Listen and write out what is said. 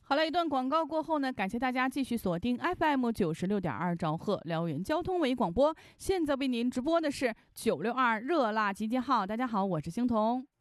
好了，一段广告过后呢，感谢大家继续锁定 FM96.2兆赫辽源交通为广播。现在为您直播的是962热辣集结号。大家好，我是星彤。